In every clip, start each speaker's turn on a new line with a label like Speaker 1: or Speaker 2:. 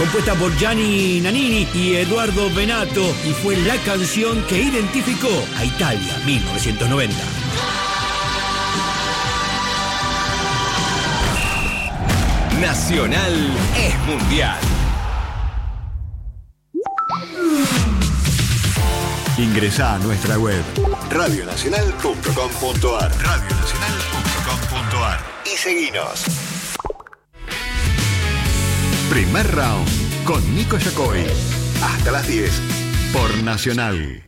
Speaker 1: compuesta por Gianni Nannini y Eduardo Benato, y fue la canción que identificó a Italia 1990.
Speaker 2: Nacional es mundial.
Speaker 3: Ingresá a nuestra web radionacional.com.ar y seguinos. Primer round con Nico Yacoy. Hasta las 10 por Nacional.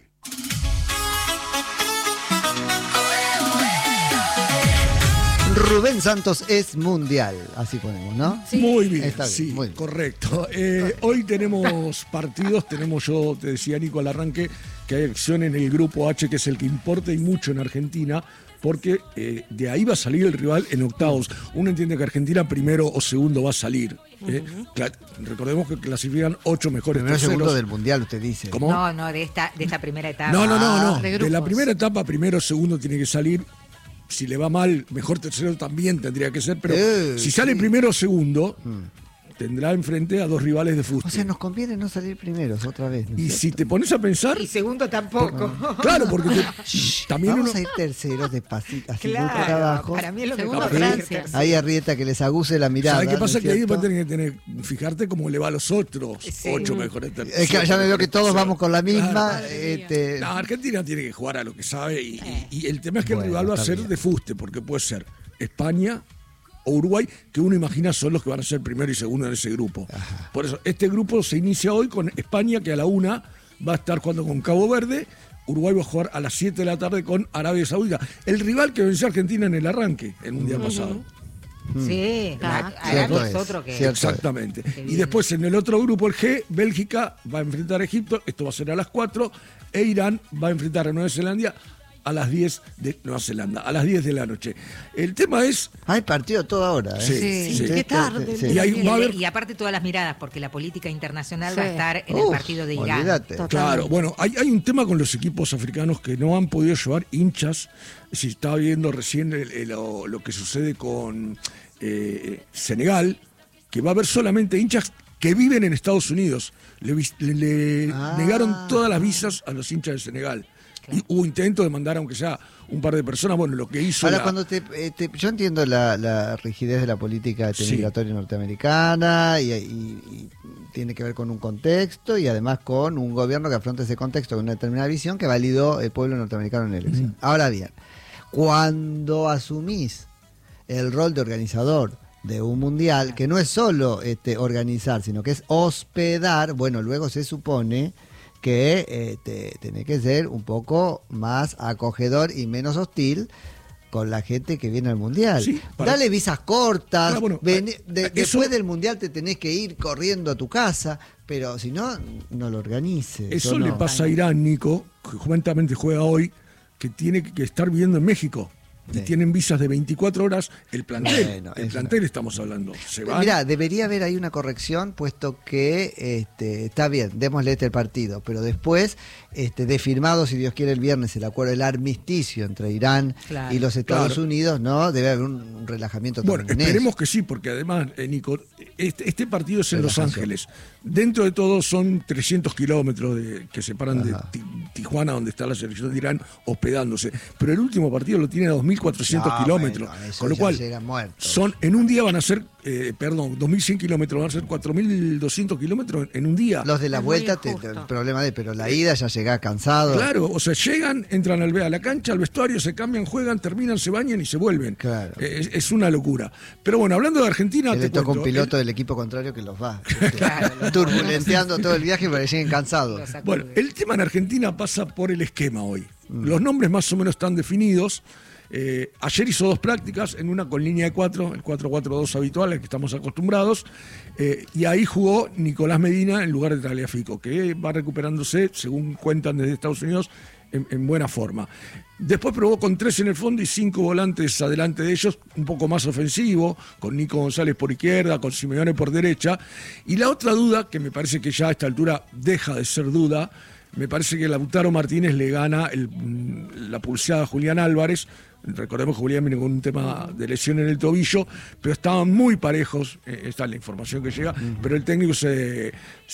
Speaker 4: Rubén Santos es mundial, así ponemos, ¿no?
Speaker 5: Sí. Muy bien,
Speaker 4: está bien,
Speaker 5: sí,
Speaker 4: muy bien.
Speaker 5: Correcto. Hoy tenemos partidos, yo te decía, Nico, al arranque, que hay acción en el grupo H, que es el que importa y mucho en Argentina, porque de ahí va a salir el rival en octavos. Uno entiende que Argentina primero o segundo va a salir. Recordemos que clasifican 8 mejores
Speaker 4: Primero
Speaker 5: terceros.
Speaker 4: segundo del mundial, usted dice.
Speaker 5: ¿Cómo?
Speaker 6: No, de esta primera etapa.
Speaker 5: No.
Speaker 6: De
Speaker 5: De la
Speaker 6: grupos.
Speaker 5: primera etapa, primero o segundo tiene que salir. Si le va mal, mejor tercero también tendría que ser, pero si sale primero o segundo, tendrá enfrente a dos rivales de fútbol.
Speaker 4: O sea, nos conviene no salir primeros otra vez, ¿no es
Speaker 5: Y
Speaker 4: cierto?
Speaker 5: si te pones a pensar...
Speaker 6: Y segundo tampoco.
Speaker 5: Claro, porque también
Speaker 4: Vamos
Speaker 5: uno...
Speaker 4: a ir terceros despacito, así muy
Speaker 6: Claro,
Speaker 4: para abajo.
Speaker 6: para mí es lo
Speaker 5: Segundo
Speaker 6: mejor.
Speaker 5: Francia.
Speaker 4: Ahí Arrieta que les aguse la mirada.
Speaker 5: ¿Sabes qué pasa?
Speaker 4: ¿no es
Speaker 5: Que ahí
Speaker 4: cierto?
Speaker 5: va a tener que fijarte cómo le va a los otros 8 mejores terceros.
Speaker 4: Es que ya me veo que todos vamos con la misma.
Speaker 5: Claro. No, Argentina tiene que jugar a lo que sabe y el tema es que el rival va a ser de fuste, porque puede ser España o Uruguay, que uno imagina son los que van a ser primero y segundo en ese grupo. Ajá. Por eso, este grupo se inicia hoy con España, que a la 1 va a estar jugando con Cabo Verde. Uruguay va a jugar a las 7 de la tarde con Arabia Saudita. El rival que venció a Argentina en el arranque, el mundial pasado.
Speaker 6: Sí, Arabia es otro que...
Speaker 5: Exactamente. Y después en el otro grupo, el G, Bélgica va a enfrentar a Egipto, esto va a ser a las 4, e Irán va a enfrentar a Nueva Zelanda a las 10 de Nueva Zelanda, a las 10 de la noche. El tema es...
Speaker 4: Hay partido toda hora, ¿eh?
Speaker 5: Sí.
Speaker 6: Qué tarde.
Speaker 5: Sí. Y ahí va a haber...
Speaker 6: Y aparte todas las miradas, porque la política internacional va a estar en el partido de Irán.
Speaker 4: Olvídate.
Speaker 5: Claro, bueno, hay un tema con los equipos africanos que no han podido llevar hinchas. Si estaba viendo recién lo que sucede con Senegal, que va a haber solamente hinchas que viven en Estados Unidos. Le negaron todas las visas a los hinchas de Senegal. Y hubo intento de mandar, aunque sea un par de personas, bueno, lo que hizo...
Speaker 4: Ahora, cuando yo entiendo la rigidez de la política migratoria norteamericana y tiene que ver con un contexto y además con un gobierno que afronta ese contexto con una determinada visión que validó el pueblo norteamericano en la elección. Ahora bien, cuando asumís el rol de organizador de un mundial, que no es solo organizar, sino que es hospedar, bueno, luego se supone que tiene que ser un poco más acogedor y menos hostil con la gente que viene al mundial. Sí, dale visas cortas,
Speaker 5: claro, bueno,
Speaker 4: después del mundial te tenés que ir corriendo a tu casa, pero si no, no lo organices.
Speaker 5: Eso le pasa a Irán, Nico, que justamente juega hoy, que tiene que estar viviendo en México. Y tienen visas de 24 horas el plantel. Bueno, el plantel estamos hablando.
Speaker 4: Mirá, debería haber ahí una corrección, puesto que está bien, démosle el partido, pero después de firmado, si Dios quiere, el viernes el acuerdo del armisticio entre Irán y los Estados Unidos, ¿no? Debe haber un relajamiento también.
Speaker 5: Bueno, esperemos que sí, porque además, Nico, este partido es en Los Ángeles. Dentro de todo son 300 kilómetros que separan de Tijuana, donde está la selección de Irán, hospedándose. Pero el último partido lo tiene a 2.400 kilómetros.
Speaker 4: Bueno,
Speaker 5: con lo cual, en un día van a ser, 2.100 kilómetros, van a ser 4.200 kilómetros en un día.
Speaker 4: Los de la vuelta, el problema pero la ida ya llega cansado.
Speaker 5: Claro, o sea, llegan, entran a la cancha, al vestuario, se cambian, juegan, terminan, se bañan y se vuelven. Claro. Es una locura. Pero bueno, hablando de Argentina...
Speaker 4: Le toca un piloto del equipo contrario que los va turbulenteando todo el viaje para que lleguen cansados.
Speaker 5: Bueno, el tema en Argentina pasa por el esquema hoy. Los nombres más o menos están definidos. Ayer hizo 2 prácticas, en una con línea de 4, el 4-4-2 habitual, al que estamos acostumbrados, y ahí jugó Nicolás Medina en lugar de Tagliafico, que va recuperándose, según cuentan desde Estados Unidos, en buena forma. Después probó con 3 en el fondo y 5 volantes adelante de ellos, un poco más ofensivo, con Nico González por izquierda, con Simeone por derecha. Y la otra duda, que me parece que ya a esta altura deja de ser duda, me parece que Lautaro Martínez le gana la pulseada a Julián Álvarez. Recordemos que Julián viene con un tema de lesión en el tobillo, pero estaban muy parejos, esta es la información que llega, pero el técnico se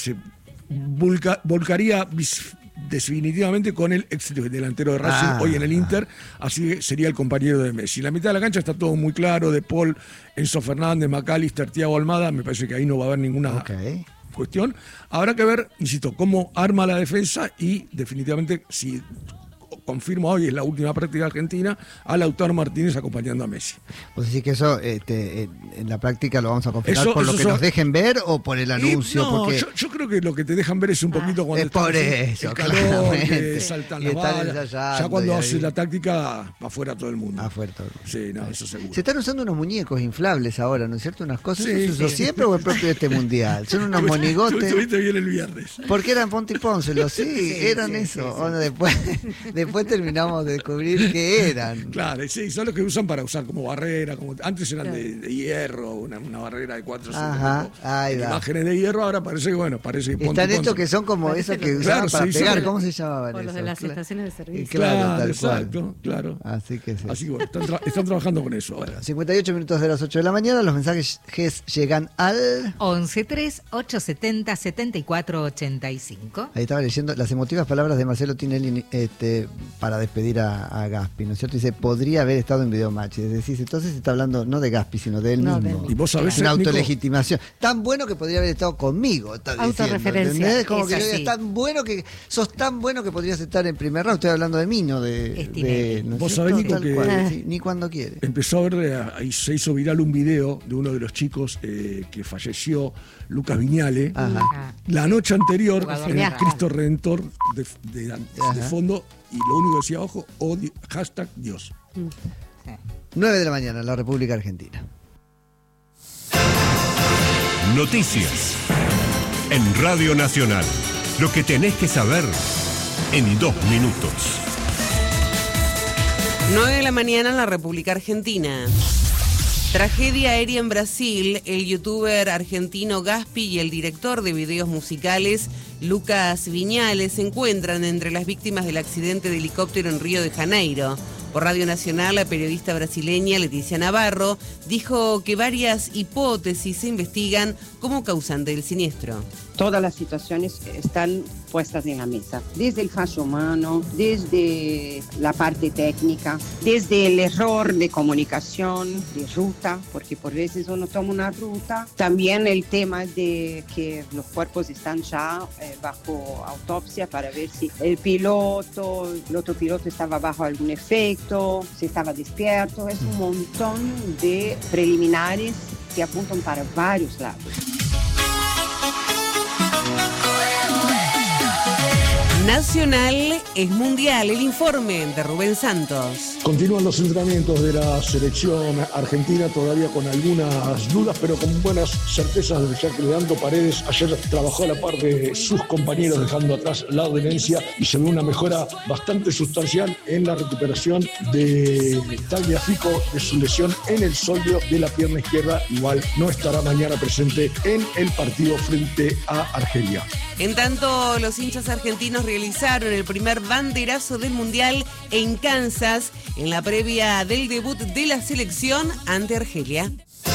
Speaker 5: volcaría definitivamente con el ex delantero de Racing, hoy en el Inter, así que sería el compañero de Messi. La mitad de la cancha está todo muy claro, De Paul, Enzo Fernández, McAllister, Thiago Almada, me parece que ahí no va a haber ninguna cuestión. Habrá que ver, insisto, cómo arma la defensa y definitivamente, si confirmo hoy, es la última práctica argentina, a Lautaro Martínez acompañando a Messi.
Speaker 4: ¿Vos decís que eso en la práctica lo vamos a confirmar por lo que nos dejen ver o por el anuncio?
Speaker 5: No,
Speaker 4: porque...
Speaker 5: yo creo que lo que te dejan ver es un poquito cuando
Speaker 4: es por eso,
Speaker 5: el calor, que
Speaker 4: saltan
Speaker 5: las balas. Ya cuando hace la táctica, va afuera todo el mundo.
Speaker 4: Afuera todo el mundo.
Speaker 5: Sí, no, eso seguro.
Speaker 4: Se están usando unos muñecos inflables ahora, ¿no es cierto? Unas cosas,
Speaker 5: sí,
Speaker 4: ¿eso se usó siempre o es propio de este mundial? Son unos monigotes.
Speaker 5: Estuviste bien el viernes.
Speaker 4: Porque eran Ponte y Pónselo, eran eso. Sí. Bueno, después terminamos de descubrir que eran.
Speaker 5: Claro, sí, son los que usan para usar como barrera, antes eran de hierro, una barrera de 4 imágenes de hierro, ahora parece que
Speaker 4: están estos que son como esos que usaban para pegar, ¿cómo se llamaban
Speaker 2: esos? Los de las estaciones de servicio.
Speaker 4: Claro, tal
Speaker 5: exacto,
Speaker 4: cual.
Speaker 5: Claro.
Speaker 4: Así que sí.
Speaker 5: Así que bueno, están trabajando con eso ahora.
Speaker 4: 58 minutos de las 8 de la mañana, los mensajes llegan al
Speaker 6: 11-3-870-7485.
Speaker 4: Ahí estaba leyendo las emotivas palabras de Marcelo Tinelli para despedir a Gaspi, ¿no es cierto? Dice, podría haber estado en Videomatch. Es decir, entonces se está hablando no de Gaspi, sino de él mismo.
Speaker 5: Y vos sabés,
Speaker 4: una autolegitimación. Tan bueno que podría haber estado conmigo, está diciendo.
Speaker 2: Autorreferencia.
Speaker 4: Como que es tan bueno que sos tan bueno que podrías estar en primer round. Estoy hablando de mí, no de ¿no?
Speaker 5: Vos sabés, Nico, que
Speaker 4: sí, ni cuando quiere.
Speaker 5: Empezó a ver, ahí se hizo viral un video de uno de los chicos que falleció, Lucas Viñale. La noche anterior en el Cristo Redentor de fondo, y lo único que decía, ojo, hashtag Dios.
Speaker 4: 9 de la mañana en la República Argentina.
Speaker 7: Noticias en Radio Nacional. Lo que tenés que saber en 2 minutos.
Speaker 8: 9 de la mañana en la República Argentina. Tragedia aérea en Brasil. El youtuber argentino Gaspi y el director de videos musicales Lucas Viñale se encuentran entre las víctimas del accidente de helicóptero en Río de Janeiro. Por Radio Nacional, la periodista brasileña Leticia Navarro dijo que varias hipótesis se investigan como causante del siniestro.
Speaker 9: Todas las situaciones están puestas en la mesa, desde el fallo humano, desde la parte técnica, desde el error de comunicación, de ruta, porque por veces uno toma una ruta. También el tema de que los cuerpos están ya bajo autopsia para ver si el otro piloto estaba bajo algún efecto, si estaba despierto. Es un montón de preliminares que apuntan para varios lados.
Speaker 8: Nacional es mundial, el informe de Rubén Santos.
Speaker 5: Continúan los entrenamientos de la selección argentina, todavía con algunas dudas, pero con buenas certezas, ya que Leandro Paredes ayer trabajó a la par de sus compañeros, dejando atrás la adherencia, y se ve una mejora bastante sustancial en la recuperación de Tagliafico de su lesión en el sóleo de la pierna izquierda. Igual no estará mañana presente en el partido frente a Argelia.
Speaker 8: En tanto, los hinchas argentinos realizaron el primer banderazo del Mundial en Kansas, en la previa del debut de la selección ante Argelia.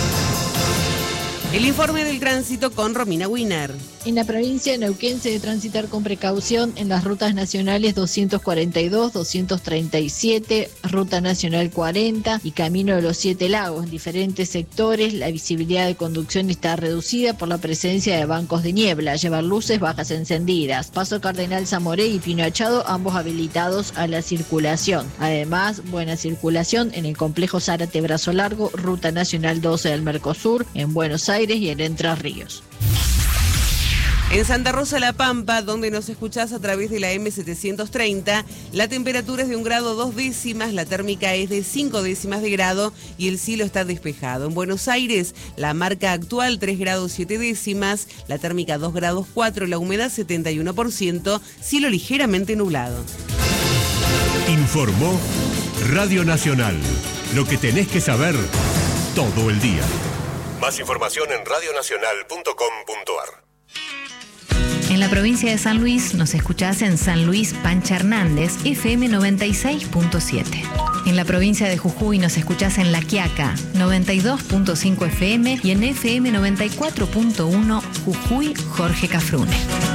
Speaker 8: El informe del tránsito con Romina Wiener.
Speaker 10: En la provincia de Neuquén se debe transitar con precaución en las rutas nacionales 242, 237, Ruta Nacional 40 y Camino de los 7 Lagos. En diferentes sectores la visibilidad de conducción está reducida por la presencia de bancos de niebla, llevar luces bajas encendidas. Paso Cardenal Zamoré y Pino Achado, ambos habilitados a la circulación. Además, buena circulación en el complejo Zárate Brazo Largo, Ruta Nacional 12 del Mercosur, en Buenos Aires y en Entre Ríos.
Speaker 8: En Santa Rosa La Pampa, donde nos escuchás a través de la M730, la temperatura es de 1 grado 2 décimas, la térmica es de 5 décimas de grado y el cielo está despejado. En Buenos Aires, la marca actual 3 grados 7 décimas, la térmica 2 grados 4, la humedad 71%, cielo ligeramente nublado.
Speaker 7: Informó Radio Nacional. Lo que tenés que saber todo el día. Más información en radionacional.com.ar.
Speaker 11: En la provincia de San Luis nos escuchás en San Luis Pancha Hernández, FM 96.7. En la provincia de Jujuy nos escuchás en La Quiaca, 92.5 FM y en FM 94.1 Jujuy Jorge Cafrune.